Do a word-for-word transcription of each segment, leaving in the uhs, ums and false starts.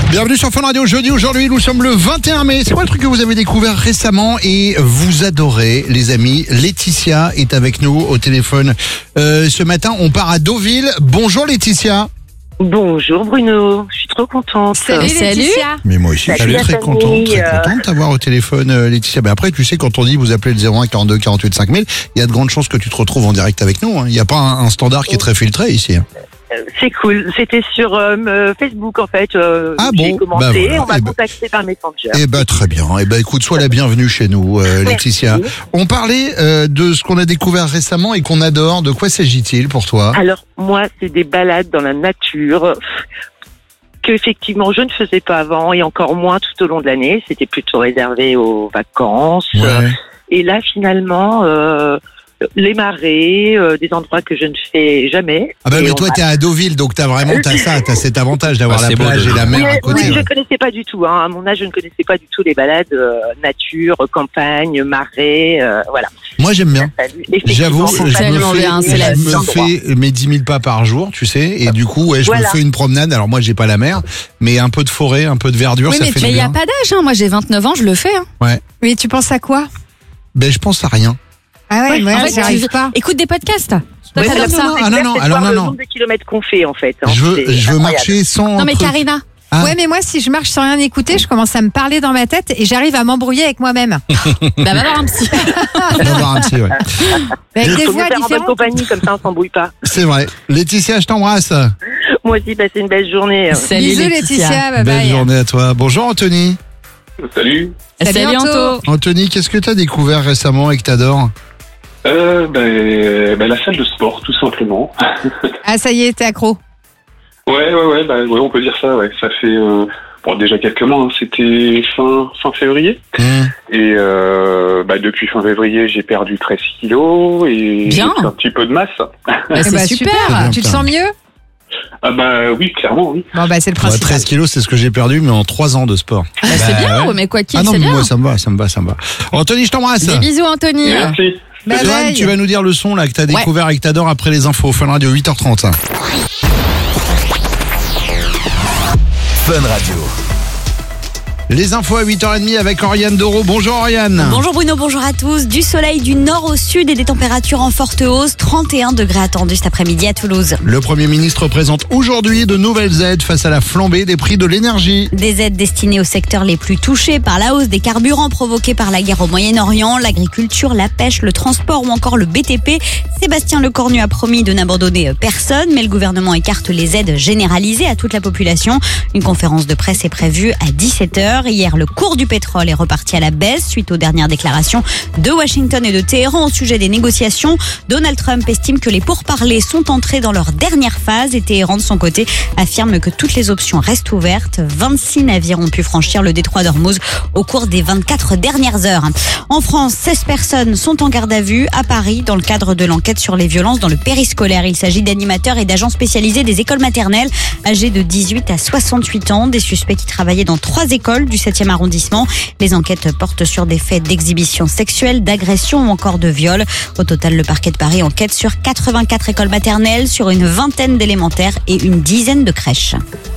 Bienvenue sur Fun Radio. Jeudi, aujourd'hui, nous sommes le vingt et un mai. C'est quoi le truc que vous avez découvert récemment et vous adorez, les amis? Laetitia est avec nous au téléphone. Euh, ce matin, on part à Deauville. Bonjour Laetitia. Bonjour Bruno, je suis trop contente. Salut, Laetitia. Mais moi aussi, je suis très contente, très contente de t'avoir au téléphone, euh, Laetitia. Ben après, tu sais, quand on dit vous appelez le zéro un quarante-deux quarante-huit cinq mille, il y a de grandes chances que tu te retrouves en direct avec nous. Hein. Il n'y a pas un, un standard qui est très filtré ici. Hein. C'est cool, c'était sur euh, Facebook en fait. Euh, ah j'ai bon, commencé, bah voilà. on m'a eh ben, contacté par Messenger. Eh ben très bien. Eh ben écoute, sois la bienvenue chez nous, euh, Laetitia. Merci. On parlait euh, de ce qu'on a découvert récemment et qu'on adore. De quoi s'agit-il pour toi? Alors moi, c'est des balades dans la nature que effectivement je ne faisais pas avant et encore moins tout au long de l'année. C'était plutôt réservé aux vacances. Ouais. Et là, finalement. Euh, les marais, euh, des endroits que je ne fais jamais. Ah bah Et mais on toi va- t'es à Deauville, donc t'as vraiment t'as ça, t'as cet avantage d'avoir Ah, la c'est beau, plage et Deauville. la mer Oui, à côté. oui, ouais. je connaissais pas du tout. Hein. À mon âge, je ne connaissais pas du tout les balades euh, nature, campagne, marais, euh, voilà. Moi j'aime bien. J'avoue, Effectivement, je me tellement fais, bien, c'est la je vie. me fais mes dix mille pas par jour, tu sais, et du coup ouais, je Voilà. me fais une promenade. Alors moi j'ai pas la mer, mais un peu de forêt, un peu de verdure, Oui, ça mais fait il du n'y a bien. pas d'âge, hein. Moi j'ai vingt-neuf ans, je le fais. Hein. Ouais. Mais tu penses à quoi? Ben je pense à rien. Ah ouais, Ouais, moi en fait, j'y arrive tu- pas. Écoute des podcasts. Toi, Ouais, t'adores non, ça. non, ah non, non, c'est alors voir non, le non. nombre de kilomètres qu'on fait en fait. Hein. Je veux, C'est je veux incroyable. marcher sans. Non mais truc. Karina, Ah. Ouais, mais moi si je marche sans rien écouter, je commence à me parler dans ma tête et j'arrive à m'embrouiller avec moi-même. bah va voir un psy. On va voir un petit, ouais. Avec des Faut mieux voix faire en bonne différentes. compagnie, comme ça on s'embrouille pas. C'est vrai. Laetitia, je t'embrasse. Moi aussi, passez une belle journée. Salut Bisous Laetitia. Laetitia, bye Belle bye. journée à toi. Bonjour Anthony. Salut. Salut Salut, Anto. Anto. Anthony, qu'est-ce que t'as découvert récemment et que t'adores? Euh, ben, ben, la salle de sport, tout simplement. Ah ça y est, t'es accro. Ouais, ouais, ouais, bah, ouais, on peut dire ça, ouais. Ça fait euh, bon, déjà quelques mois, hein. C'était fin, fin février. Mmh. Et euh, bah, depuis fin février, j'ai perdu treize kilos et Bien. j'ai pris un petit peu de masse. Bah, Eh c'est bah, super. bien, Tu te putain. sens mieux? Ah bah oui, clairement, oui. Bon bah c'est le Ouais, principal. treize kilos, c'est ce que j'ai perdu, mais en trois ans de sport. Bah, c'est Bah, bien, ouais. ouais, mais quoi qu'il, Ah non, c'est mais bien. moi, ça me va, ça me va, ça me va. Anthony, je t'embrasse. Des bisous Anthony. Merci. Bye Johan, bye. tu vas nous dire le son là que t'as découvert et que t'adores après les infos. Fun Radio, huit heures trente. Fun Radio. Les infos à huit heures trente avec Oriane Doro. Bonjour Oriane. Bonjour Bruno, bonjour à tous. Du soleil du nord au sud et des températures en forte hausse. trente et un degrés attendus cet après-midi à Toulouse. Le Premier ministre présente aujourd'hui de nouvelles aides face à la flambée des prix de l'énergie. Des aides destinées aux secteurs les plus touchés par la hausse des carburants provoquée par la guerre au Moyen-Orient, l'agriculture, la pêche, le transport ou encore le B T P. Sébastien Lecornu a promis de n'abandonner personne, mais le gouvernement écarte les aides généralisées à toute la population. Une conférence de presse est prévue à dix-sept heures. Hier, le cours du pétrole est reparti à la baisse suite aux dernières déclarations de Washington et de Téhéran au sujet des négociations. Donald Trump estime que les pourparlers sont entrés dans leur dernière phase et Téhéran, de son côté, affirme que toutes les options restent ouvertes. vingt-six navires ont pu franchir le détroit d'Ormuz au cours des vingt-quatre dernières heures. En France, seize personnes sont en garde à vue à Paris dans le cadre de l'enquête sur les violences dans le périscolaire. Il s'agit d'animateurs et d'agents spécialisés des écoles maternelles âgés de dix-huit à soixante-huit ans, des suspects qui travaillaient dans trois écoles du septième arrondissement. Les enquêtes portent sur des faits d'exhibition sexuelle, d'agression ou encore de viol. Au total, le parquet de Paris enquête sur quatre-vingt-quatre écoles maternelles, sur une vingtaine d'élémentaires et une dizaine de crèches.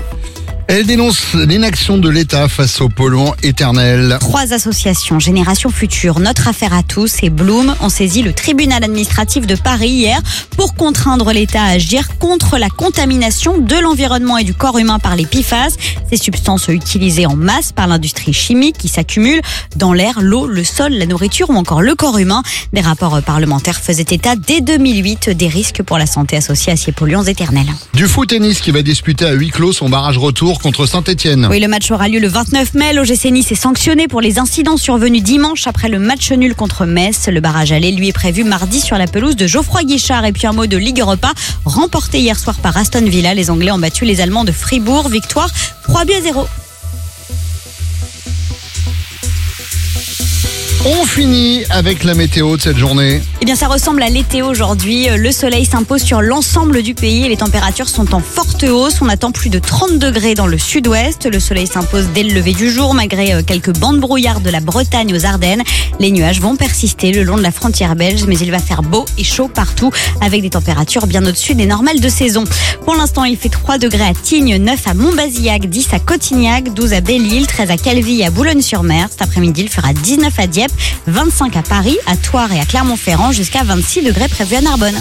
Elle dénonce l'inaction de l'État face aux polluants éternels. Trois associations, Génération Future, Notre Affaire à tous et Bloom, ont saisi le tribunal administratif de Paris hier pour contraindre l'État à agir contre la contamination de l'environnement et du corps humain par les P F A S, ces substances utilisées en masse par l'industrie chimique qui s'accumulent dans l'air, l'eau, le sol, la nourriture ou encore le corps humain. Des rapports parlementaires faisaient état dès deux mille huit des risques pour la santé associés à ces polluants éternels. Du foot tennis qui va disputer à huis clos son barrage retour contre Saint-Etienne. Oui, le match aura lieu le vingt-neuf mai. L'O G C Nice est sanctionné pour les incidents survenus dimanche après le match nul contre Metz. Le barrage aller, lui, est prévu mardi sur la pelouse de Geoffroy Guichard. Et puis un mot de Ligue Europa, remporté hier soir par Aston Villa. Les Anglais ont battu les Allemands de Fribourg. Victoire trois buts à zéro. On finit avec la météo de cette journée. Eh bien, ça ressemble à l'été aujourd'hui. Le soleil s'impose sur l'ensemble du pays et les températures sont en forte hausse. On attend plus de trente degrés dans le sud-ouest. Le soleil s'impose dès le lever du jour, malgré quelques bandes brouillards de la Bretagne aux Ardennes. Les nuages vont persister le long de la frontière belge, mais il va faire beau et chaud partout, avec des températures bien au-dessus des normales de saison. Pour l'instant, il fait trois degrés à Tignes, neuf à Montbazillac, dix à Cotignac, douze à Belle-Île, treize à Calvi et à Boulogne-sur-Mer. Cet après-midi, il fera dix-neuf à Dieppe, vingt-cinq à Paris, à Thouars et à Clermont-Ferrand, jusqu'à vingt-six degrés prévus à Narbonne.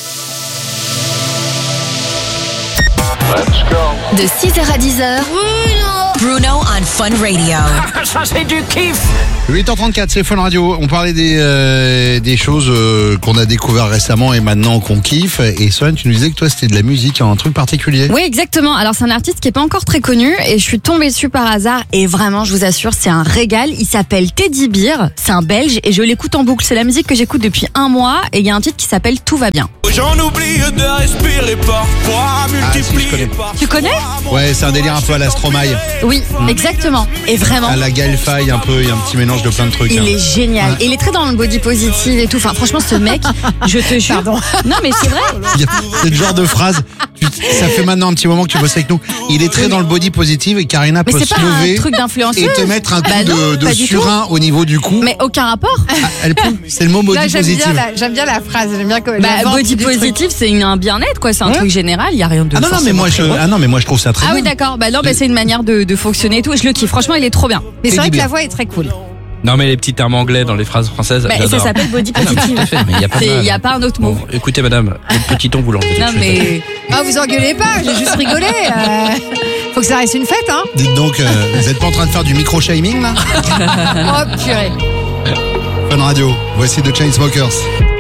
De six heures à dix heures. Bruno on Fun Radio. Ça c'est du kiff. huit heures trente-quatre, c'est Fun Radio. On parlait des, euh, des choses euh, qu'on a découvert récemment et maintenant qu'on kiffe. Et Swan, tu nous disais que toi, c'était de la musique, un truc particulier. Oui, exactement. Alors, c'est un artiste qui est pas encore très connu et je suis tombée dessus par hasard. Et vraiment, je vous assure, c'est un régal. Il s'appelle Teddy Beer. C'est un Belge et je l'écoute en boucle. C'est la musique que j'écoute depuis un mois et il y a un titre qui s'appelle Tout va bien. J'en oublie de respirer parfois, multiplier par... Tu connais? Ouais, c'est un délire un peu à la Stromae, Oui, exactement. Et vraiment. à la Galfaï un peu. Il y a un petit mélange de plein de trucs. Il hein. est génial. Ouais. Et il est très dans le body positive et tout. Enfin, franchement, ce mec, je te jure. Pardon. Non, mais c'est vrai. Il y a- C'est le genre de phrase. tu- Ça fait maintenant un petit moment que tu bosses avec nous. Il est très dans le body positive et Karina Mais peut c'est se pas un lever truc d'influenceuse. et te mettre un coup Bah non, de, de pas du tout. surin au niveau du cou. Mais aucun rapport. Ah, elle peut. C'est le mot body Là, j'aime positive. bien, la, j'aime bien la phrase. J'aime bien que Bah, la vente body du truc. positive, c'est une- un bien-être, quoi. C'est un Ouais. truc général. Il y a rien de. Ah non non mais forcément moi je très beau. ah non mais moi je trouve ça très Ah bien. oui, d'accord. Bah non, bah, c'est une manière de, de fonctionner et tout. Je le kiffe. Franchement, il est trop bien. Mais c'est vrai que Teddy la Bear. voix est très cool. Non, mais les petits termes anglais dans les phrases françaises, Bah, ça j'adore. s'appelle body Ah non, mais positive. tout à fait, mais il n'y a pas de Il mal. n'y a pas un autre mot. Bon, écoutez, madame, le petit ton, vous l'enlevez. Non, tout de suite. mais. Ah, vous engueulez pas, j'ai juste rigolé. euh. Faut que ça reste une fête, hein. Dites donc, euh, vous êtes pas en train de faire du micro-shaming là? Oh, purée. Fun Radio, voici The Chainsmokers.